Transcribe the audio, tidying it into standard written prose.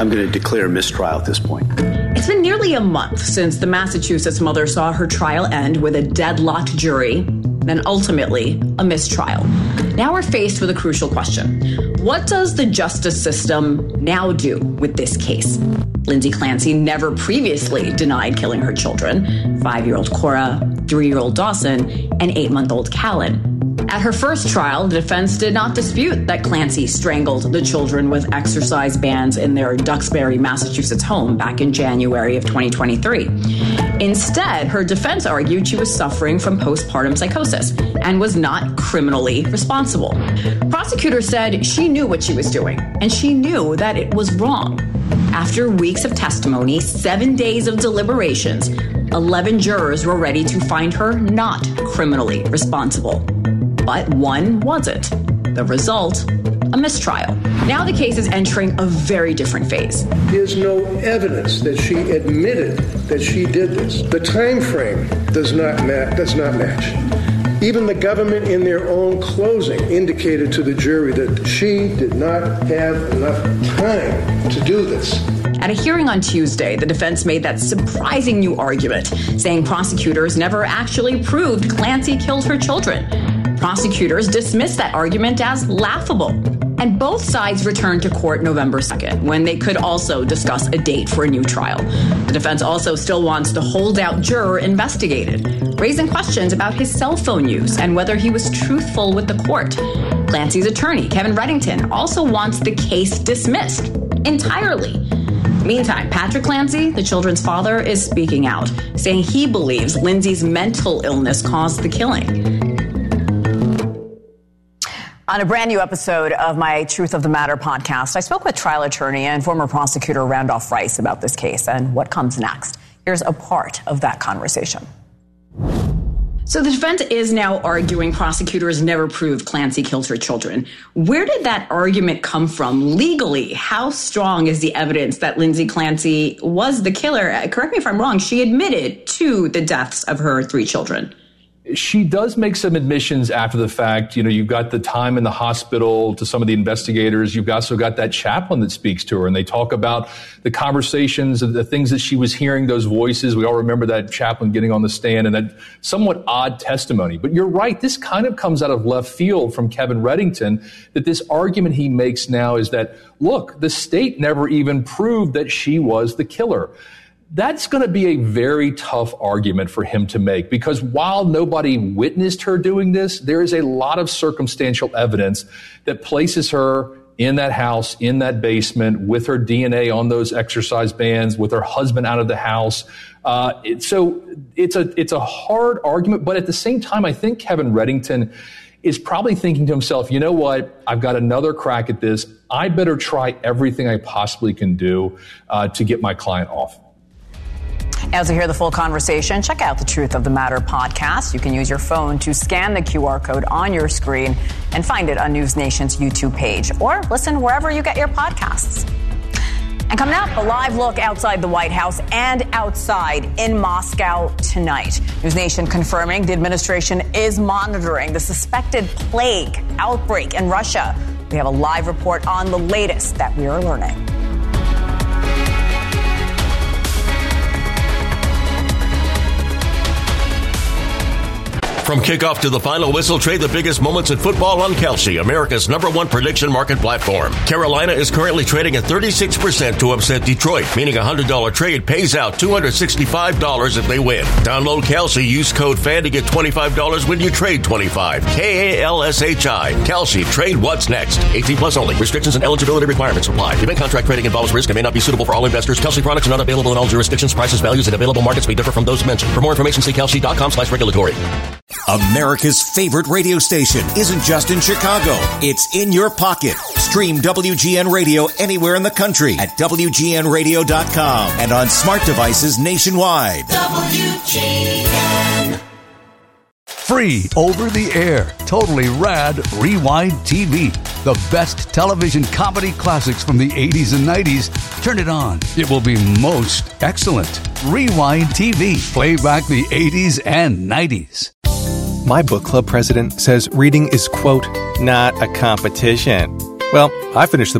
I'm going to declare mistrial at this point. It's been nearly a month since the Massachusetts mother saw her trial end with a deadlocked jury, then ultimately a mistrial. Now we're faced with a crucial question. What does the justice system now do with this case? Lindsay Clancy never previously denied killing her children, 5-year-old Cora, 3-year-old Dawson, and 8-month-old Callan. At her first trial, the defense did not dispute that Clancy strangled the children with exercise bands in their Duxbury, Massachusetts home back in January of 2023. Instead, her defense argued she was suffering from postpartum psychosis and was not criminally responsible. Prosecutors said she knew what she was doing, and she knew that it was wrong. After weeks of testimony, 7 days of deliberations, 11 jurors were ready to find her not criminally responsible. But one wasn't. The result, a mistrial. Now the case is entering a very different phase. There's no evidence that she admitted that she did this. The time frame does not match. Even the government in their own closing indicated to the jury that she did not have enough time to do this. At a hearing on Tuesday, the defense made that surprising new argument, saying prosecutors never actually proved Clancy killed her children. Prosecutors dismissed that argument as laughable. And both sides returned to court November 2nd, when they could also discuss a date for a new trial. The defense also still wants the holdout juror investigated, raising questions about his cell phone use and whether he was truthful with the court. Clancy's attorney, Kevin Reddington, also wants the case dismissed entirely. Meantime, Patrick Clancy, the children's father, is speaking out, saying he believes Lindsay's mental illness caused the killing. On a brand new episode of my Truth of the Matter podcast, I spoke with trial attorney and former prosecutor Randolph Rice about this case and what comes next. Here's a part of that conversation. So the defense is now arguing prosecutors never proved Clancy killed her children. Where did that argument come from legally? How strong is the evidence that Lindsay Clancy was the killer? Correct me if I'm wrong. She admitted to the deaths of her 3 children. She does make some admissions after the fact. You know, you've got the time in the hospital to some of the investigators. You've also got that chaplain that speaks to her, and they talk about the conversations, the things that she was hearing, those voices. We all remember that chaplain getting on the stand and that somewhat odd testimony. But you're right. This kind of comes out of left field from Kevin Reddington, that this argument he makes now is that, look, the state never even proved that she was the killer. That's going to be a very tough argument for him to make, because while nobody witnessed her doing this, there is a lot of circumstantial evidence that places her in that house, in that basement, with her DNA on those exercise bands, with her husband out of the house. So it's a hard argument, but at the same time, I think Kevin Reddington is probably thinking to himself, you know what, I've got another crack at this. I better try everything I possibly can do to get my client off. As to hear the full conversation, check out the Truth of the Matter podcast. You can use your phone to scan the QR code on your screen and find it on News Nation's YouTube page, or listen wherever you get your podcasts. And coming up, a live look outside the White House and outside in Moscow tonight. News Nation confirming the administration is monitoring the suspected plague outbreak in Russia. We have a live report on the latest that we are learning. From kickoff to the final whistle, trade the biggest moments in football on Kalshi, America's #1 prediction market platform. Carolina is currently trading at 36% to upset Detroit, meaning a $100 trade pays out $265 if they win. Download Kalshi, use code FAN to get $25 when you trade $25. KALSHI. Kalshi, trade what's next. 18 plus only. Restrictions and eligibility requirements apply. Event contract trading involves risk and may not be suitable for all investors. Kalshi products are not available in all jurisdictions. Prices, values, and available markets may differ from those mentioned. For more information, see kalshi.com/regulatory. America's favorite radio station isn't just in Chicago. It's in your pocket. Stream WGN Radio anywhere in the country at WGNradio.com and on smart devices nationwide. WGN. Free, over-the-air, totally rad Rewind TV. The best television comedy classics from the 80s and 90s. Turn it on. It will be most excellent. Rewind TV. Play back the 80s and 90s. My book club president says reading is, quote, not a competition. Well, I finished the